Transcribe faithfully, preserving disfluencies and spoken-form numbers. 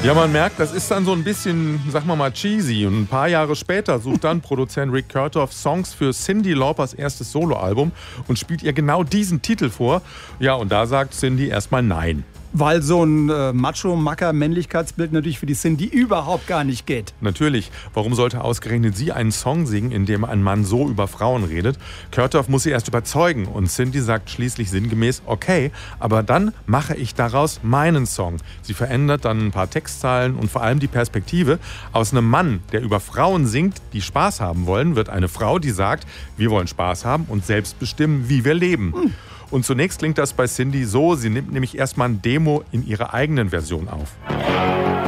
Ja, man merkt, das ist dann so ein bisschen, sagen wir mal, cheesy. Und ein paar Jahre später sucht dann Produzent Rick Kurtoff Songs für Cyndi Laupers erstes Soloalbum und spielt ihr genau diesen Titel vor. Ja, und da sagt Cyndi erstmal nein. Weil so ein äh, Macho-Macker-Männlichkeitsbild natürlich für die Cyndi überhaupt gar nicht geht. Natürlich. Warum sollte ausgerechnet sie einen Song singen, in dem ein Mann so über Frauen redet? Kurtoff muss sie erst überzeugen und Cyndi sagt schließlich sinngemäß, okay, aber dann mache ich daraus meinen Song. Sie verändert dann ein paar Textzeilen und vor allem die Perspektive. Aus einem Mann, der über Frauen singt, die Spaß haben wollen, wird eine Frau, die sagt, wir wollen Spaß haben und selbst bestimmen, wie wir leben. Hm. Und zunächst klingt das bei Cyndi so, sie nimmt nämlich erstmal ein Demo in ihrer eigenen Version auf.